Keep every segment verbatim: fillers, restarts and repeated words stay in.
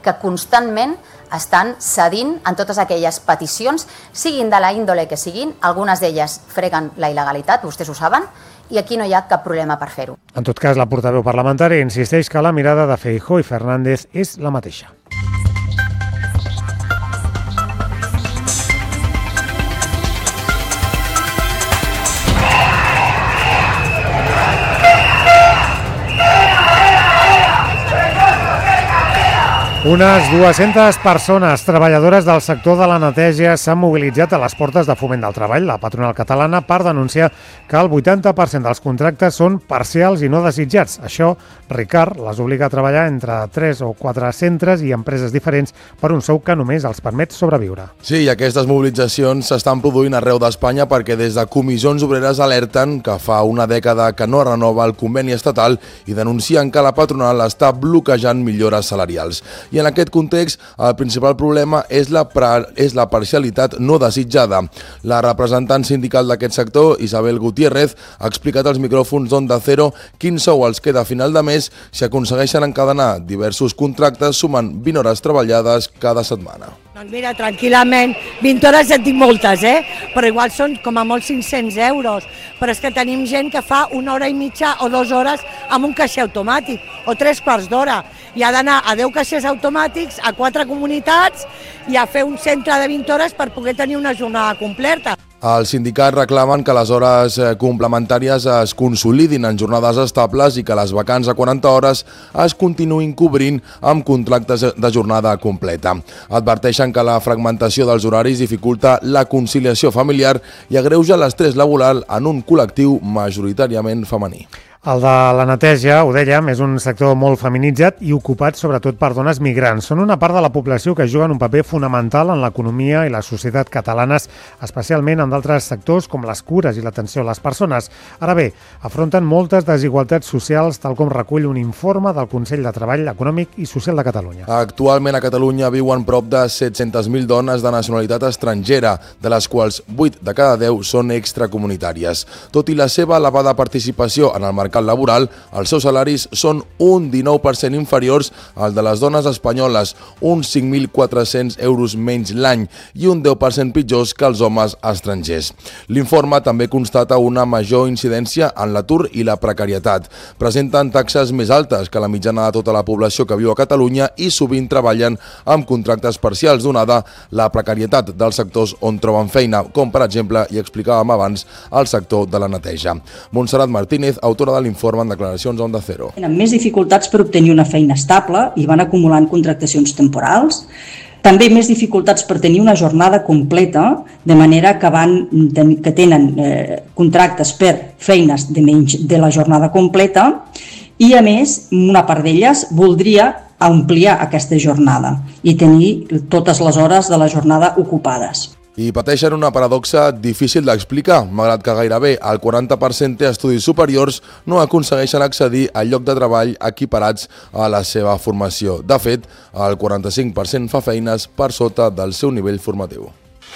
que constantment estan cedint en totes aquelles peticions, siguin de la índole que siguin, algunes d'elles freguen la il·legalitat, vostès ho saben, i aquí no hi ha cap problema per fer-ho. En tot cas, la portaveu parlamentària insisteix que la mirada de Feijóo i Fernández és la mateixa. Unes dues-centes persones treballadores del sector de la neteja s'han mobilitzat a les portes de Foment del Treball, la patronal catalana, per denunciar que el vuitanta per cent dels contractes són parcials i no desitjats. Això, Ricard, les obliga a treballar entre tres o quatre centres i empreses diferents per un sou que només els permet sobreviure. Sí, i aquestes mobilitzacions s'estan produint arreu d'Espanya perquè des de comissions obreres alerten que fa una dècada que no renova el conveni estatal i denuncien que la patronal està bloquejant millores salarials. I en aquest context, el principal problema és la, és la parcialitat no desitjada. La representant sindical d'aquest sector, Isabel Gutiérrez, ha explicat als micròfons d'Onda Cero quin sou els queda a final de mes si aconsegueixen encadenar diversos contractes sumant vint hores treballades cada setmana. Doncs mira, tranquil·lament, vint hores en tinc moltes, eh? Però igual són com a molt cinc-cents euros. Però és que tenim gent que fa una hora i mitja o dues hores amb un caixer automàtic, o tres quarts d'hora. I ha d'anar a deu caixers automàtics, a quatre comunitats i a fer un centre de vint hores per poder tenir una jornada completa. Els sindicats reclamen que les hores complementàries es consolidin en jornades estables i que les vacants a quaranta hores es continuïn cobrint amb contractes de jornada completa. Adverteixen que la fragmentació dels horaris dificulta la conciliació familiar i agreuja l'estrès laboral en un col·lectiu majoritàriament femení. El de la neteja, ho dèiem, és un sector molt feminitzat i ocupat sobretot per dones migrants. Són una part de la població que juguen un paper fonamental en l'economia i la societat catalanes, especialment en d'altres sectors com les cures i l'atenció a les persones. Ara bé, afronten moltes desigualtats socials, tal com recull un informe del Consell de Treball Econòmic i Social de Catalunya. Actualment a Catalunya viuen prop de set-centes mil dones de nacionalitat estrangera, de les quals vuit de cada deu són extracomunitàries. Tot i la seva elevada participació en el mercat laboral, els seus salaris són un dinou per cent inferiors al de les dones espanyoles, uns cinc mil quatre-cents euros menys l'any i un deu per cent pitjors que els homes estrangers. L'informe també constata una major incidència en l'atur i la precarietat. Presenten taxes més altes que la mitjana de tota la població que viu a Catalunya i sovint treballen amb contractes parcials, donada la precarietat dels sectors on troben feina, com per exemple, i explicàvem abans, el sector de la neteja. Montserrat Martínez, autora de l'informe en declaracions a Onda Cero. Tenen més dificultats per obtenir una feina estable i van acumulant contractacions temporals. També més dificultats per tenir una jornada completa, de manera que, van, que tenen eh, contractes per feines de menys de la jornada completa i, a més, una part d'elles voldria ampliar aquesta jornada i tenir totes les hores de la jornada ocupades. I pateixen una paradoxa difícil d'explicar. Malgrat que gairebé el quaranta per cent té estudis superiors, no aconsegueixen accedir al lloc de treball equiparats a la seva formació. De fet, el quaranta-cinc per cent fa feines per sota del seu nivell formatiu.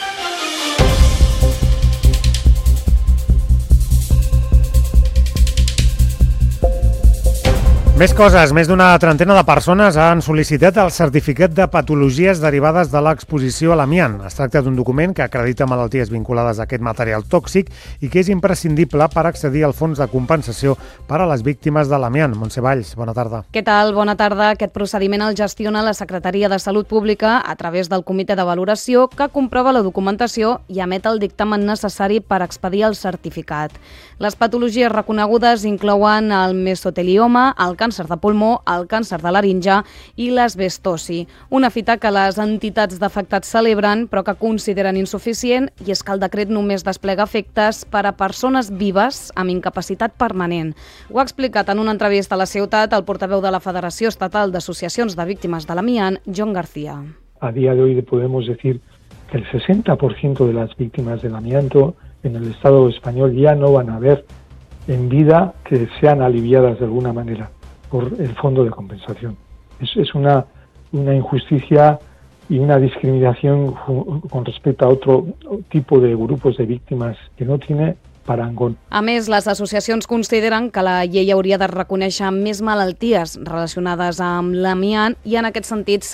Més coses. Més d'una trentena de persones han sol·licitat el certificat de patologies derivades de l'exposició a l'amiant. Es tracta d'un document que acredita malalties vinculades a aquest material tòxic i que és imprescindible per accedir al fons de compensació per a les víctimes de l'amiant. Montse Valls, bona tarda. Què tal? Bona tarda. Aquest procediment el gestiona la Secretaria de Salut Pública a través del comitè de valoració que comprova la documentació i emet el dictamen necessari per expedir el certificat. Les patologies reconegudes inclouen el mesotelioma, el càncer de pulmó, el càncer de laringe i l'asbestosi. Una fita que les entitats d'afectats celebren però que consideren insuficient, i és que el decret només desplega efectes per a persones vives amb incapacitat permanent. Ho ha explicat en una entrevista a La Ciutat el portaveu de la Federació Estatal d'Associacions de Víctimes de l'Amiant, John García. A día de hoy podemos decir que el sesenta por ciento de las víctimas del amianto en el Estado español ya no van a ver en vida que sean aliviadas de alguna manera por el fondo de compensación. Es, es una, una injusticia y una discriminación con respecto a otro tipo de grupos de víctimas que no tiene parangón. A més, les associacions consideren que la llei hauria de reconèixer més malalties relacionades amb l'amiant i en aquest sentit